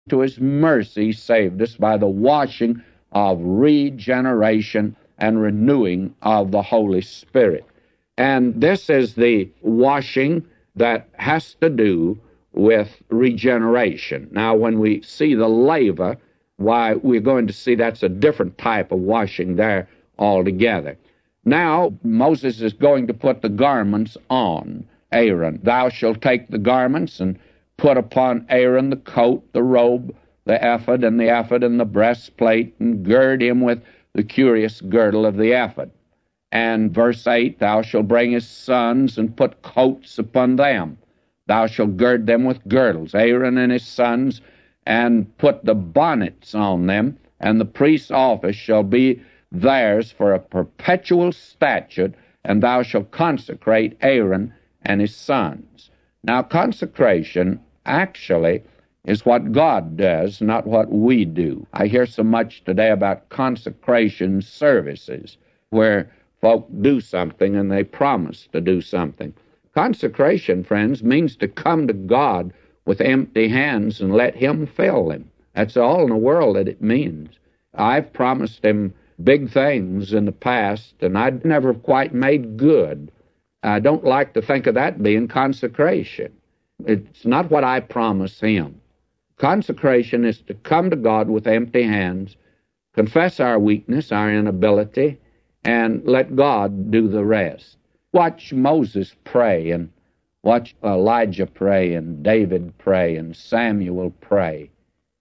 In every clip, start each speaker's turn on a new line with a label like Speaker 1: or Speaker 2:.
Speaker 1: To his mercy he saved us by the washing of regeneration and renewing of the Holy Spirit. And this is the washing that has to do with regeneration. Now, when we see the laver, why, we're going to see that's a different type of washing there altogether. Now, Moses is going to put the garments on Aaron. Thou shalt take the garments and put upon Aaron the coat, the robe, the ephod, and the breastplate, and gird him with the curious girdle of the ephod. And verse 8, thou shalt bring his sons and put coats upon them. Thou shalt gird them with girdles, Aaron and his sons, and put the bonnets on them, and the priest's office shall be theirs for a perpetual statute, and thou shalt consecrate Aaron and his sons. Now, consecration actually is what God does, not what we do. I hear so much today about consecration services where folk do something and they promise to do something. Consecration, friends, means to come to God with empty hands and let Him fill them. That's all in the world that it means. I've promised Him big things in the past, and I'd never quite made good. I don't like to think of that being consecration. It's not what I promise Him. Consecration is to come to God with empty hands, confess our weakness, our inability, and let God do the rest. Watch Moses pray, and watch Elijah pray, and David pray, and Samuel pray.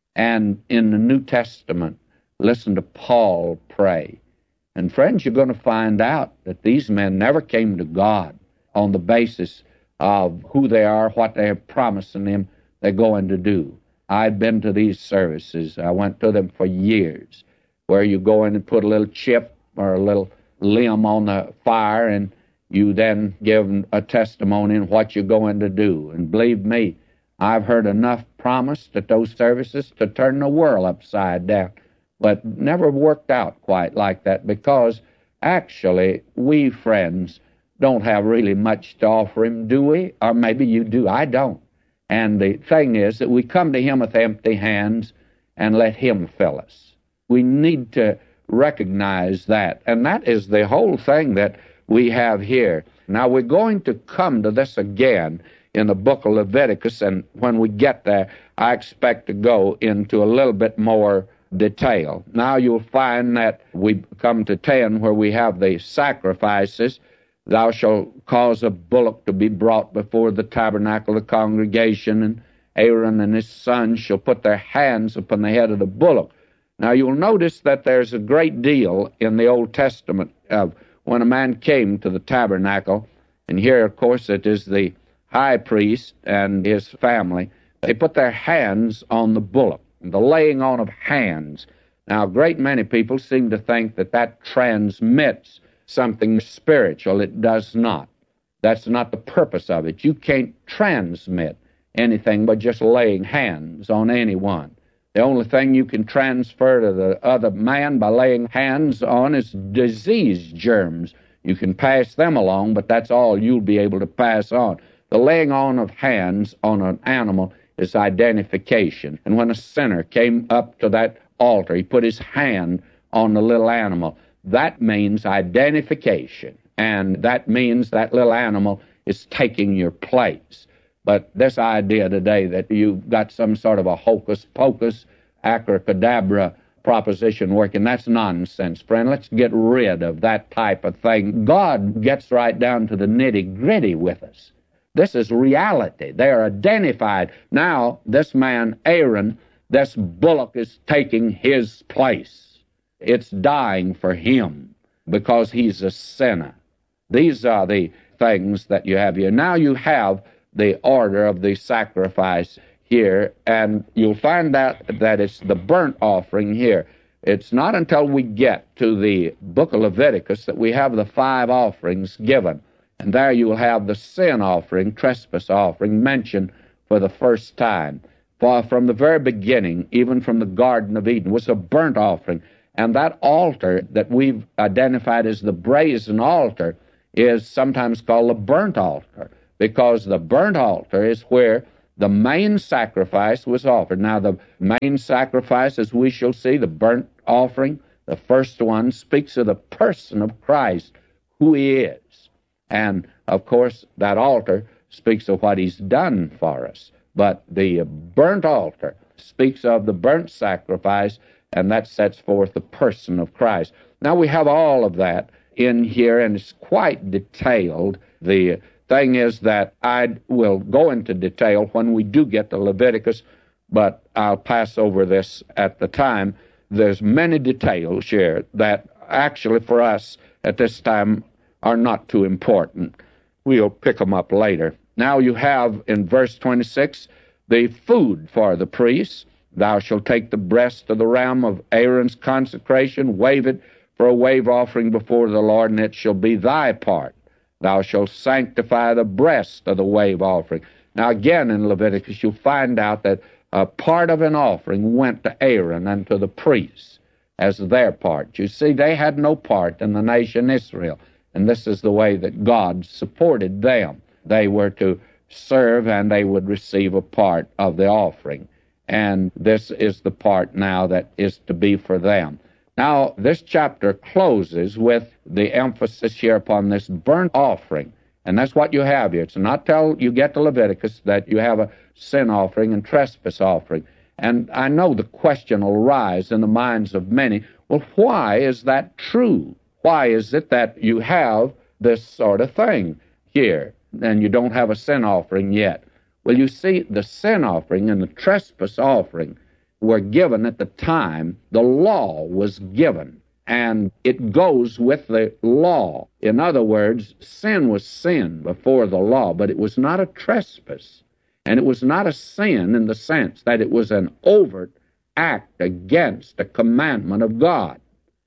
Speaker 1: And in the New Testament, listen to Paul pray. And friends, you're going to find out that these men never came to God on the basis of who they are, what they are promising Him they're going to do. I've been to these services. I went to them for years, where you go in and put a little chip or a little limb on the fire, and you then give a testimony in what you're going to do. And believe me, I've heard enough promise at those services to turn the world upside down, but never worked out quite like that, because actually we, friends, don't have really much to offer Him, do we? Or maybe you do. I don't. And the thing is that we come to Him with empty hands and let Him fill us. We need to recognize that. And that is the whole thing that we have here. Now, we're going to come to this again in the book of Leviticus, and when we get there, I expect to go into a little bit more detail. Now, you'll find that we come to 10, where we have the sacrifices. Thou shalt cause a bullock to be brought before the tabernacle of the congregation, and Aaron and his sons shall put their hands upon the head of the bullock. Now, you'll notice that there's a great deal in the Old Testament of when a man came to the tabernacle, and here, of course, it is the high priest and his family. They put their hands on the bullock, the laying on of hands. Now, a great many people seem to think that that transmits something spiritual. It does not. That's not the purpose of it. You can't transmit anything by just laying hands on anyone. The only thing you can transfer to the other man by laying hands on is disease germs. You can pass them along, but that's all you'll be able to pass on. The laying on of hands on an animal is identification. And when a sinner came up to that altar, he put his hand on the little animal. That means identification, and that means that little animal is taking your place. But this idea today that you've got some sort of a hocus-pocus, abracadabra proposition working, that's nonsense, friend. Let's get rid of that type of thing. God gets right down to the nitty-gritty with us. This is reality. They are identified. Now, this man, Aaron, this bullock is taking his place. It's dying for him because he's a sinner. These are the things that you have here. Now you have the order of the sacrifice here, and you'll find out that it's the burnt offering here. It's not until we get to the book of Leviticus that we have the 5 offerings given. And there you will have the sin offering, trespass offering, mentioned for the first time. For from the very beginning, even from the Garden of Eden, was a burnt offering. And that altar that we've identified as the brazen altar is sometimes called the burnt altar, because the burnt altar is where the main sacrifice was offered. Now, the main sacrifice, as we shall see, the burnt offering, the first one, speaks of the person of Christ, who he is. And, of course, that altar speaks of what he's done for us. But the burnt altar speaks of the burnt sacrifice, and that sets forth the person of Christ. Now, we have all of that in here, and it's quite detailed. The thing is that I will go into detail when we do get to Leviticus, but I'll pass over this at the time. There's many details here that actually for us at this time are not too important. We'll pick them up later. Now you have in verse 26 the food for the priests. Thou shalt take the breast of the ram of Aaron's consecration, wave it for a wave offering before the Lord, and it shall be thy part. Thou shalt sanctify the breast of the wave offering. Now again in Leviticus you'll find out that a part of an offering went to Aaron and to the priests as their part. You see, they had no part in the nation Israel, and this is the way that God supported them. They were to serve, and they would receive a part of the offering. And this is the part now that is to be for them. Now, this chapter closes with the emphasis here upon this burnt offering. And that's what you have here. It's not till you get to Leviticus that you have a sin offering and trespass offering. And I know the question will rise in the minds of many, well, why is that true? Why is it that you have this sort of thing here and you don't have a sin offering yet? Well, you see, the sin offering and the trespass offering were given at the time the law was given, and it goes with the law. In other words, sin was sin before the law, but it was not a trespass, and it was not a sin in the sense that it was an overt act against a commandment of God.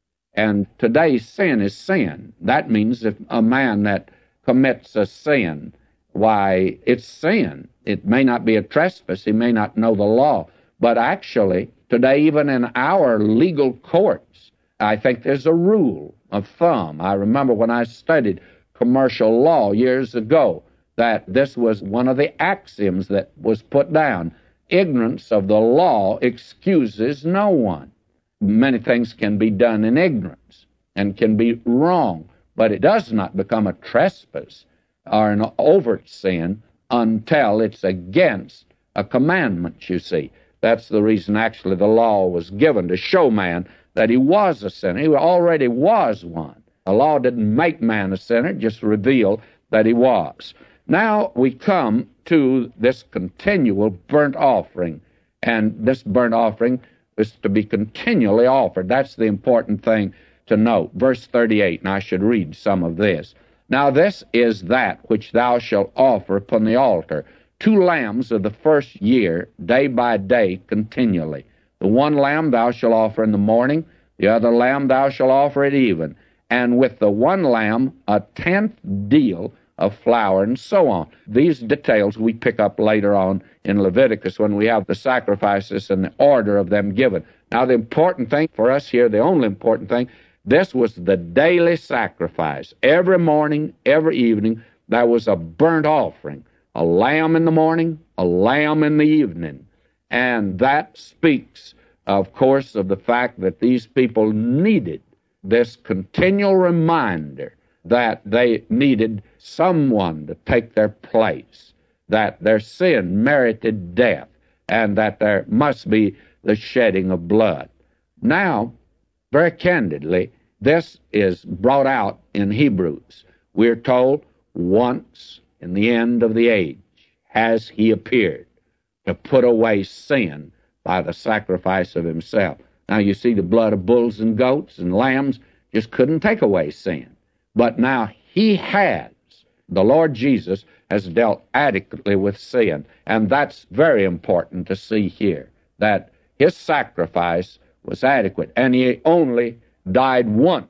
Speaker 1: And today, sin is sin. That means if a man that commits a sin, why, it's sin. It may not be a trespass. He may not know the law. But actually, today, even in our legal courts, I think there's a rule of thumb. I remember when I studied commercial law years ago that this was one of the axioms that was put down. Ignorance of the law excuses no one. Many things can be done in ignorance and can be wrong, but it does not become a trespass or an overt sin until it's against a commandment, you see. That's the reason actually the law was given, to show man that he was a sinner. He already was one. The law didn't make man a sinner, just revealed that he was. Now we come to this continual burnt offering, and this burnt offering is to be continually offered. That's the important thing to note. Verse 38, and I should read some of this. Now this is that which thou shalt offer upon the altar, 2 lambs of the first year, day by day, continually. The one lamb thou shalt offer in the morning, the other lamb thou shalt offer at even, and with the one lamb 1/10 deal of flour, and so on. These details we pick up later on in Leviticus when we have the sacrifices and the order of them given. Now, the important thing for us here, the only important thing, this was the daily sacrifice. Every morning, every evening, there was a burnt offering. A lamb in the morning, a lamb in the evening. And that speaks, of course, of the fact that these people needed this continual reminder that they needed someone to take their place, that their sin merited death, and that there must be the shedding of blood. Now, very candidly, this is brought out in Hebrews. We're told, once in the end of the age has he appeared to put away sin by the sacrifice of himself. Now, you see, the blood of bulls and goats and lambs just couldn't take away sin. But now he has. The Lord Jesus has dealt adequately with sin. And that's very important to see here, that his sacrifice was adequate. And he only died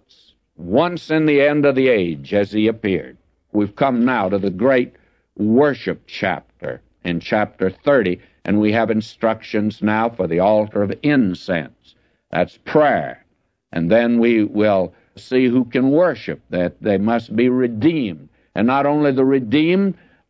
Speaker 1: once in the end of the age as he appeared. We've come now to the great worship chapter in chapter 30, and we have instructions now for the altar of incense. That's prayer. And then we will see who can worship, that they must be redeemed. And not only the redeemed,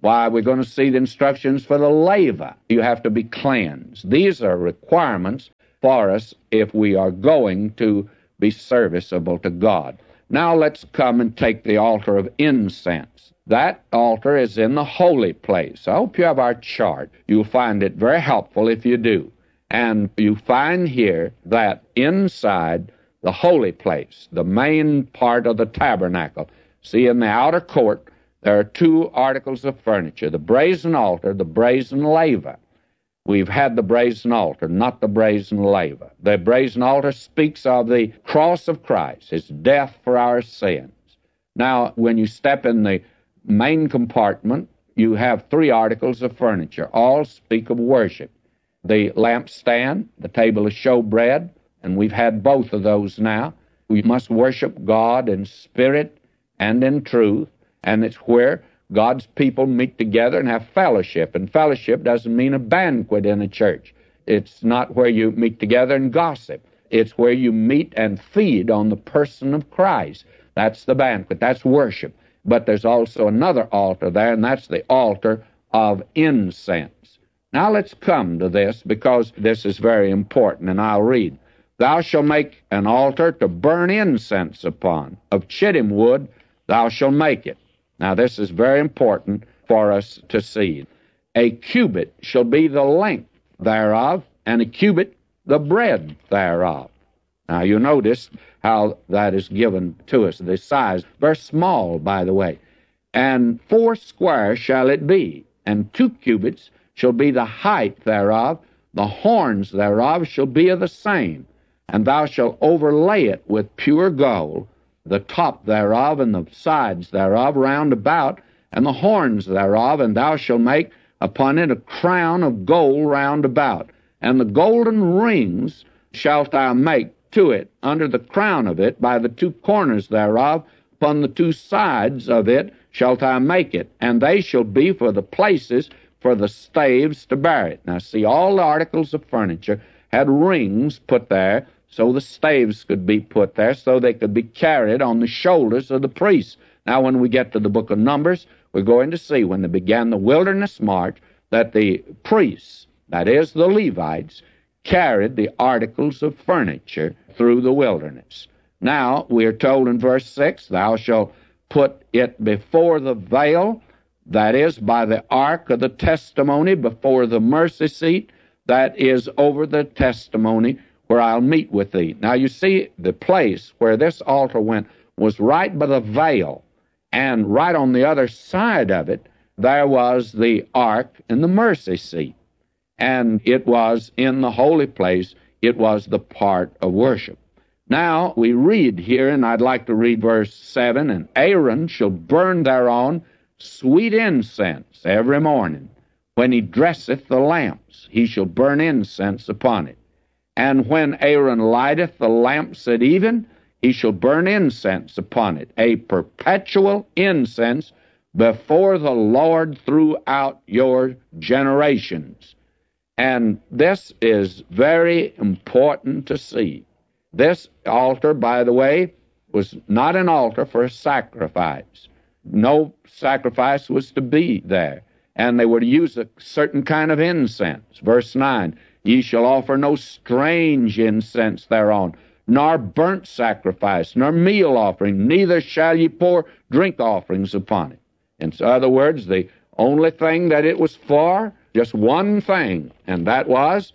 Speaker 1: Why, we're going to see the instructions for the laver. You have to be cleansed. These are requirements for us if we are going to be serviceable to God. Now let's come and take the altar of incense. That altar is in the holy place. I hope you have our chart. You'll find it very helpful if you do. And you find here that inside the holy place, the main part of the tabernacle, see, in the outer court, there are two articles of furniture, the brazen altar, the brazen laver. We've had the brazen altar, not the brazen laver. The brazen altar speaks of the cross of Christ, his death for our sins. Now, when you step in the main compartment, you have three articles of furniture. All speak of worship. The lampstand, the table of showbread, and we've had both of those now. We must worship God in spirit and in truth, and it's where God's people meet together and have fellowship. And fellowship doesn't mean a banquet in a church. It's not where you meet together and gossip. It's where you meet and feed on the person of Christ. That's the banquet. That's worship. But there's also another altar there, and that's the altar of incense. Now let's come to this, because this is very important, and I'll read. Thou shalt make an altar to burn incense upon. Of chittim wood thou shalt make it. Now this is very important for us to see. A cubit shall be the length thereof, and a cubit the breadth thereof. Now you notice how that is given to us, the size. Very small, by the way. And 4 square shall it be, and 2 cubits shall be the height thereof. The horns thereof shall be of the same. And thou shalt overlay it with pure gold, the top thereof and the sides thereof round about, and the horns thereof, and thou shalt make upon it a crown of gold round about. And the golden rings shalt thou make to it under the crown of it by the 2 corners thereof, upon the 2 sides of it shalt thou make it, and they shall be for the places for the staves to bear it. Now see, all the articles of furniture had rings put there, so the staves could be put there, so they could be carried on the shoulders of the priests. Now when we get to the book of Numbers, we're going to see when they began the wilderness march that the priests, that is the Levites, carried the articles of furniture through the wilderness. Now we are told in verse 6, thou shalt put it before the veil, that is, by the ark of the testimony, before the mercy seat, that is over the testimony, where I'll meet with thee. Now you see, the place where this altar went was right by the veil, and right on the other side of it, there was the ark and the mercy seat. And it was in the holy place, it was the part of worship. Now we read here, and I'd like to read verse 7, and Aaron shall burn thereon sweet incense every morning. When he dresseth the lamps, he shall burn incense upon it. And when Aaron lighteth the lamps at even, he shall burn incense upon it, a perpetual incense before the Lord throughout your generations. And this is very important to see. This altar, by the way, was not an altar for a sacrifice. No sacrifice was to be there. And they were to use a certain kind of incense. Verse 9, ye shall offer no strange incense thereon, nor burnt sacrifice, nor meal offering, neither shall ye pour drink offerings upon it. In other words, the only thing that it was for, just one thing, and that was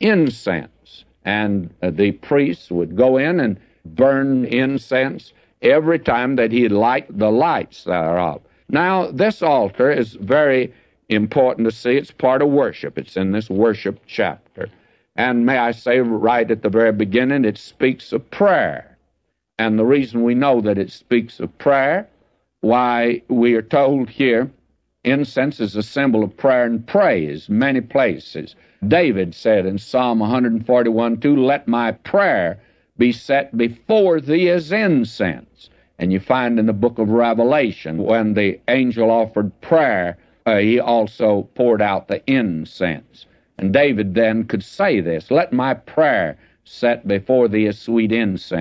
Speaker 1: incense. And the priests would go in and burn incense every time that he'd light the lights thereof. Now, this altar is very important to see. It's part of worship. It's in this worship chapter. And may I say right at the very beginning, it speaks of prayer. And the reason we know that it speaks of prayer, why, we are told here, incense is a symbol of prayer and praise, many places. David said in Psalm 141:2, let my prayer be set before thee as incense. And you find in the book of Revelation, when the angel offered prayer, he also poured out the incense. And David then could say this, let my prayer set before thee as sweet incense.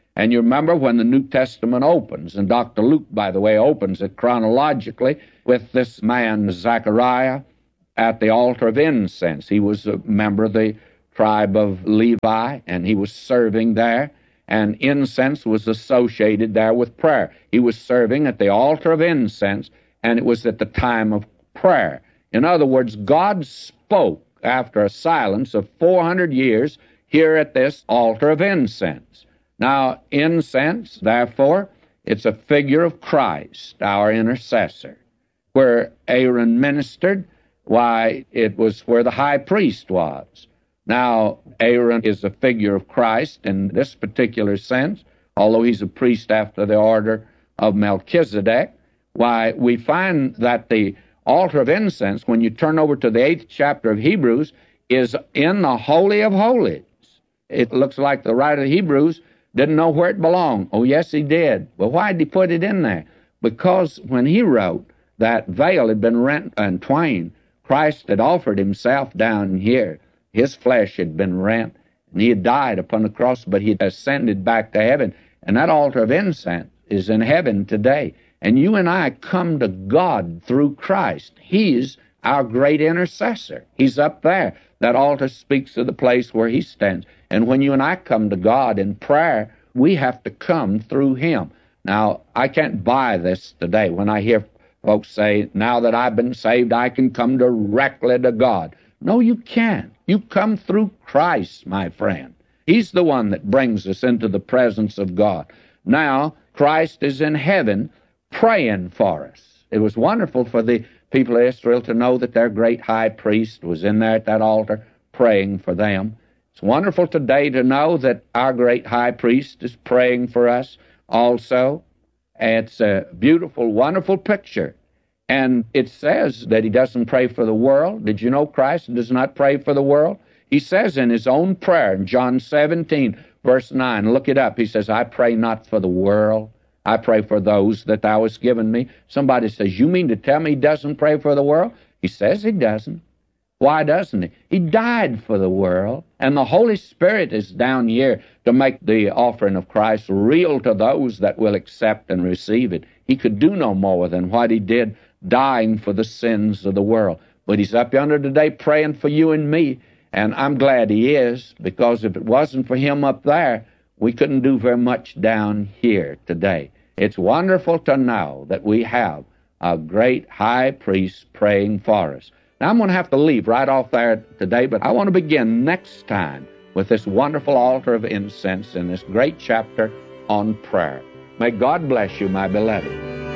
Speaker 1: And you remember when the New Testament opens, and Dr. Luke, by the way, opens it chronologically with this man, Zechariah, at the altar of incense. He was a member of the tribe of Levi, and he was serving there, and incense was associated there with prayer. He was serving at the altar of incense, and it was at the time of prayer. In other words, God spoke after a silence of 400 years here at this altar of incense. Now, incense, therefore, it's a figure of Christ, our intercessor. Where Aaron ministered, why, it was where the high priest was. Now, Aaron is a figure of Christ in this particular sense, although he's a priest after the order of Melchizedek. Why, we find that the altar of incense, when you turn over to the 8th chapter of Hebrews, is in the Holy of Holies. It looks like the writer of Hebrews didn't know where it belonged. Oh, yes, he did. Well, why did he put it in there? Because when he wrote, that veil had been rent in twain. Christ had offered himself down here. His flesh had been rent, and he had died upon the cross, but he had ascended back to heaven. And that altar of incense is in heaven today. And you and I come to God through Christ. He's our great intercessor. He's up there. That altar speaks of the place where he stands. And when you and I come to God in prayer, we have to come through him. Now, I can't buy this today. When I hear folks say, now that I've been saved, I can come directly to God. No, you can't. You come through Christ, my friend. He's the one that brings us into the presence of God. Now, Christ is in heaven praying for us. It was wonderful for the people of Israel to know that their great high priest was in there at that altar praying for them. It's wonderful today to know that our great high priest is praying for us also. It's a beautiful, wonderful picture. And it says that he doesn't pray for the world. Did you know Christ does not pray for the world? He says in his own prayer in John 17, verse 9, look it up. He says, I pray not for the world. I pray for those that thou hast given me. Somebody says, you mean to tell me he doesn't pray for the world? He says he doesn't. Why doesn't he? He died for the world, and the Holy Spirit is down here to make the offering of Christ real to those that will accept and receive it. He could do no more than what he did, dying for the sins of the world. But he's up yonder today praying for you and me, and I'm glad he is, because if it wasn't for him up there, we couldn't do very much down here today. It's wonderful to know that we have a great high priest praying for us. Now, I'm going to have to leave right off there today, but I want to begin next time with this wonderful altar of incense in this great chapter on prayer. May God bless you, my beloved.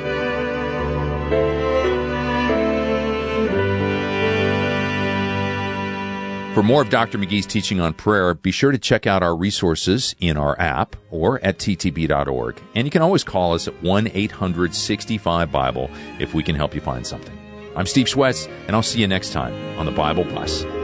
Speaker 2: For more of Dr. McGee's teaching on prayer, be sure to check out our resources in our app or at ttb.org. And you can always call us at 1-800-65-BIBLE if we can help you find something. I'm Steve Schwetz, and I'll see you next time on The Bible Bus.